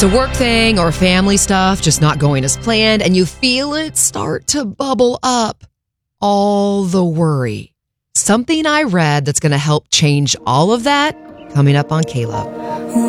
it's a work thing or family stuff just not going as planned, and you feel it start to bubble up. All the worry. Something I read that's going to help change all of that coming up on K-Love.